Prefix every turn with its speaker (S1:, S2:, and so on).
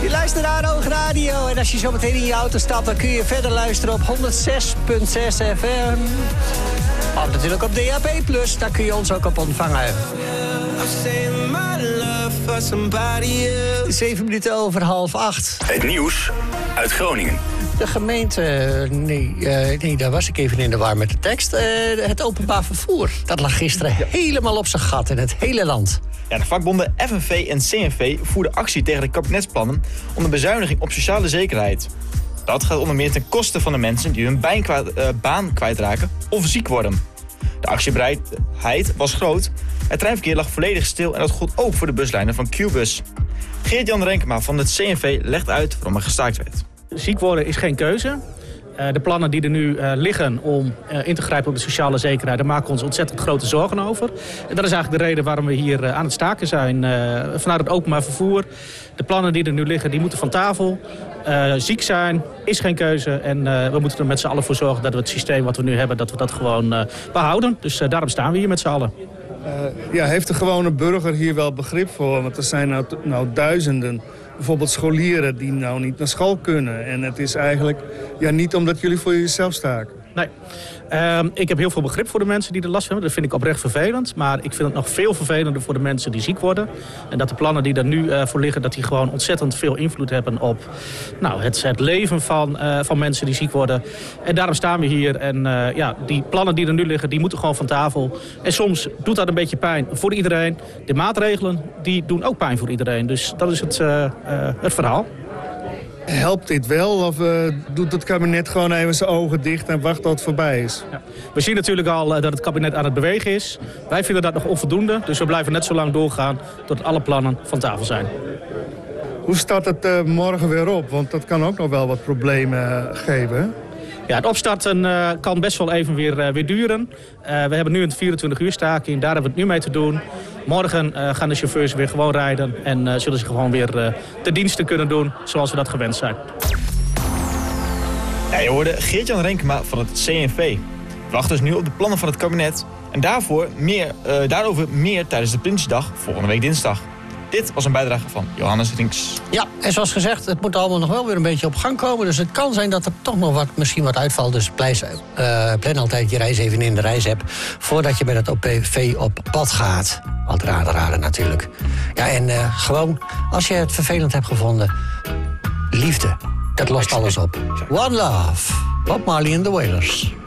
S1: Je luistert naar Hoog Radio. En als je zo meteen in je auto stapt, dan kun je verder luisteren op 106.6 FM. Of natuurlijk op DAB+, daar kun je ons ook op ontvangen. 7 minuten over 7:30.
S2: Het nieuws uit Groningen.
S1: De gemeente, nee, daar was ik even in de war met de tekst. Het openbaar vervoer, dat lag gisteren helemaal op zijn gat in het hele land.
S3: Ja, de vakbonden FNV en CNV voerden actie tegen de kabinetsplannen om de bezuiniging op sociale zekerheid. Dat gaat onder meer ten koste van de mensen die hun baan kwijtraken of ziek worden. De actiebereidheid was groot. Het treinverkeer lag volledig stil en dat gold ook voor de buslijnen van Qbus. Geert-Jan Renkema van het CNV legt uit waarom er gestaakt werd.
S4: Ziek worden is geen keuze. De plannen die er nu liggen om in te grijpen op de sociale zekerheid, daar maken we ons ontzettend grote zorgen over. En dat is eigenlijk de reden waarom we hier aan het staken zijn. Vanuit het openbaar vervoer. De plannen die er nu liggen, die moeten van tafel. Ziek zijn is geen keuze. En we moeten er met z'n allen voor zorgen dat we het systeem wat we nu hebben, dat we dat gewoon behouden. Dus daarom staan we hier met z'n allen.
S5: Heeft de gewone burger hier wel begrip voor? Want er zijn nou duizenden, bijvoorbeeld scholieren die nou niet naar school kunnen. En het is eigenlijk niet omdat jullie voor jezelf staken.
S4: Nee. Ik heb heel veel begrip voor de mensen die er last van hebben. Dat vind ik oprecht vervelend. Maar ik vind het nog veel vervelender voor de mensen die ziek worden. En dat de plannen die er nu voor liggen, dat die gewoon ontzettend veel invloed hebben op het leven van mensen die ziek worden. En daarom staan we hier. En die plannen die er nu liggen, die moeten gewoon van tafel. En soms doet dat een beetje pijn voor iedereen. De maatregelen, die doen ook pijn voor iedereen. Dus dat is het verhaal.
S5: Helpt dit wel of doet het kabinet gewoon even zijn ogen dicht en wacht tot het voorbij is?
S4: Ja. We zien natuurlijk al dat het kabinet aan het bewegen is. Wij vinden dat nog onvoldoende, dus we blijven net zo lang doorgaan tot alle plannen van tafel zijn.
S5: Hoe staat het morgen weer op? Want dat kan ook nog wel wat problemen geven.
S4: Ja, het opstarten kan best wel even weer duren. We hebben nu een 24-uur staking, daar hebben we het nu mee te doen. Morgen gaan de chauffeurs weer gewoon rijden en zullen ze gewoon weer de diensten kunnen doen zoals we dat gewend zijn.
S3: Ja, je hoorde Geert-Jan Renkema van het CNV. We wachten dus nu op de plannen van het kabinet. En daarover meer tijdens de Prinsjesdag volgende week dinsdag. Dit was een bijdrage van Johannes Rinks.
S1: Ja, en zoals gezegd, het moet allemaal nog wel weer een beetje op gang komen. Dus het kan zijn dat er toch nog misschien wat uitvalt. Dus plan altijd je reis even in de reis-app voordat je met het OPV op pad gaat. Wat raden natuurlijk. Ja, en gewoon, als je het vervelend hebt gevonden, liefde, dat lost alles op. One love, Bob Marley and the Wailers.